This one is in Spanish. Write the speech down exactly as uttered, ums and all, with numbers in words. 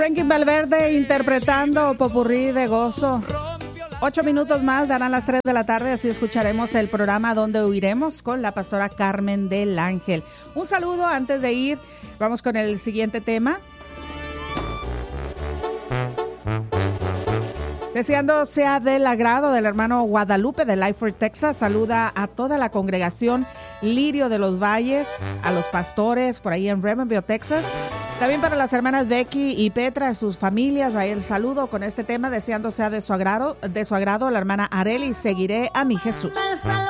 Frankie Valverde interpretando Popurrí de Gozo. Ocho minutos más darán las tres de la tarde, así escucharemos el programa Donde Huiremos con la pastora Carmen del Ángel. Un saludo antes de ir, vamos con el siguiente tema. Deseando sea del agrado del hermano Guadalupe de Lyford, Texas, saluda a toda la congregación Lirio de los Valles, a los pastores por ahí en Bremenville, Texas. También para las hermanas Becky y Petra, sus familias, ahí el saludo con este tema, deseando sea de su agrado, de su agrado la hermana Areli, seguiré a mi Jesús.